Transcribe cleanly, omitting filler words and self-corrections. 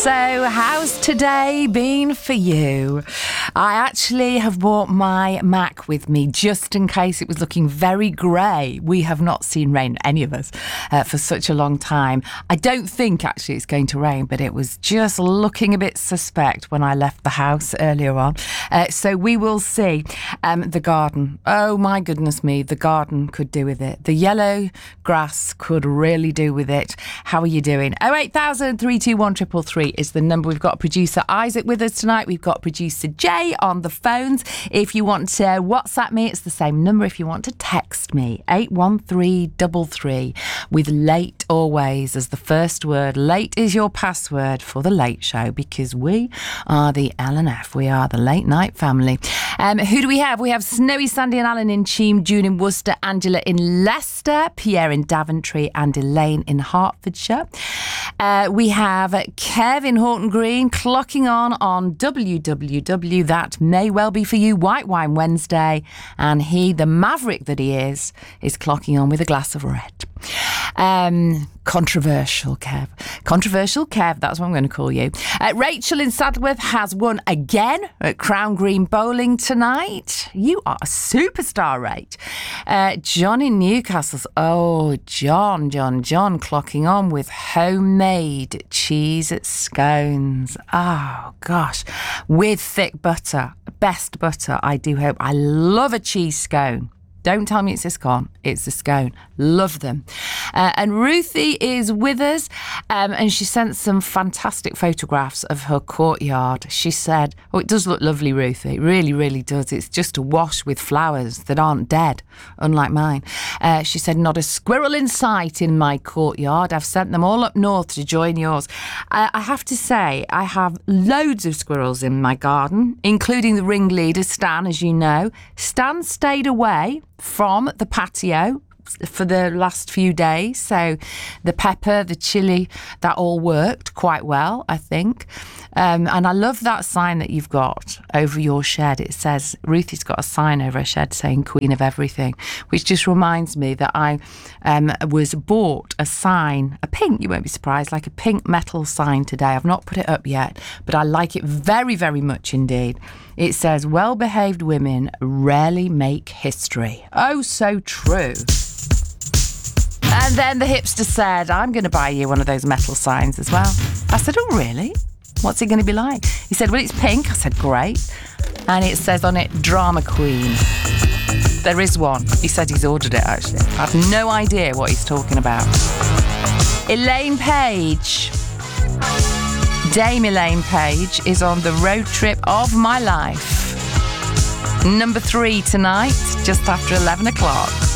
So, how's today been for you? I actually have brought my Mac with me just in case it was looking very grey. We have not seen rain, any of us, for such a long time. I don't think actually it's going to rain, but it was just looking a bit suspect when I left the house earlier on. So we will see. The garden. Oh my goodness me, the garden could do with it. The yellow grass could really do with it. How are you doing? 08000 321 333 is the number. We've got producer Isaac with us tonight. We've got producer Jay on the phones. If you want to WhatsApp me, it's the same number. If you want to text me, 81333 with late always as the first word. Late is your password for the Late Show because we are the LNF. We are the late night family. Who do we have? We have Snowy, Sandy and Alan in Cheam, June in Worcester, Angela in Leicester, Pierre in Daventry and Elaine in Hertfordshire. We have Kev in Horton Green clocking on WWW. That may well be for you, White Wine Wednesday. And he, the maverick that he is clocking on with a glass of red. Controversial Kev, that's what I'm going to call you. Rachel in Saddleworth has won again at Crown Green Bowling tonight. You are a superstar, Rach. John in Newcastle's, John clocking on with homemade cheese scones. Oh gosh, with thick butter, best butter, I do hope. I love a cheese scone. Don't tell me it's a scone. It's a scone. Love them. And Ruthie is with us, and she sent some fantastic photographs of her courtyard. She said, it does look lovely, Ruthie. It really, really does. It's just awash with flowers that aren't dead, unlike mine. She said, not a squirrel in sight in my courtyard. I've sent them all up north to join yours. I have to say, I have loads of squirrels in my garden, including the ringleader, Stan, as you know. Stan stayed away from the patio for the last few days, so the pepper, the chilli, that all worked quite well, I think. And I love that sign that you've got over your shed. It says, Ruthie's got a sign over her shed saying Queen of Everything, which just reminds me that I was bought a sign, a pink, you won't be surprised, like a pink metal sign today. I've not put it up yet, but I like it very, very much indeed. It says, well-behaved women rarely make history. Oh, so true. And then the hipster said, I'm going to buy you one of those metal signs as well. I said, oh, really? What's it going to be like? He said, well, it's pink. I said, great. And it says on it, Drama Queen. There is one. He said he's ordered it, actually. I have no idea what he's talking about. Elaine Page. Dame Elaine Page is on the road trip of my life. Number 3 tonight, just after 11 o'clock.